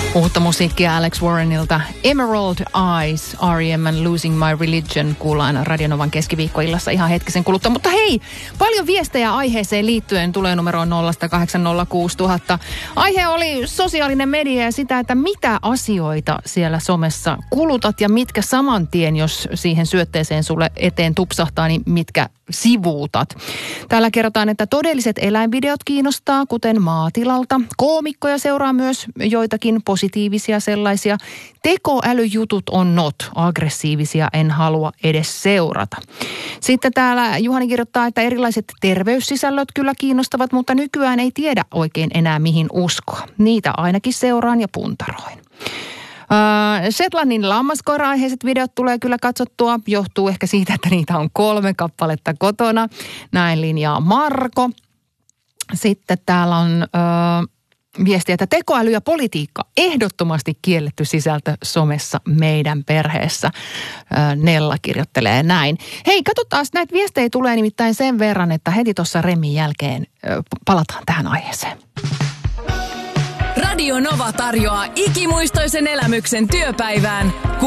Uutta musiikkia Alex Warrenilta. Emerald Eyes, R.E.M. and Losing My Religion kuullaan Radionovan keskiviikkoillassa ihan hetkisen kuluttua. Mutta hei, paljon viestejä aiheeseen liittyen tulee numeroon 0806000. Aihe oli sosiaalinen media ja sitä, että mitä asioita siellä somessa kulutat ja mitkä saman tien, jos siihen syötteeseen sulle eteen tupsahtaa, niin mitkä sivuutat. Täällä kerrotaan, että todelliset eläinvideot kiinnostaa, kuten maatilalta. Koomikkoja seuraa myös joitakin positiivisia sellaisia. Tekoälyjutut on not. Aggressiivisia en halua edes seurata. Sitten täällä Juhani kirjoittaa, että erilaiset terveyssisällöt kyllä kiinnostavat, mutta nykyään ei tiedä oikein enää mihin uskoa. Niitä ainakin seuraan ja puntaroin. Shetlandin lammaskoira-aiheiset videot tulee kyllä katsottua. Johtuu ehkä siitä, että niitä on 3 kappaletta kotona. Näin linjaa Marko. Sitten täällä on viestiä, että tekoäly ja politiikka ehdottomasti kielletty sisältö somessa meidän perheessä. Nella kirjoittelee näin. Hei, katsotaan, näitä viestejä tulee nimittäin sen verran, että heti tuossa Remin jälkeen palataan tähän aiheeseen. Radio Nova tarjoaa ikimuistoisen elämyksen työpäivään,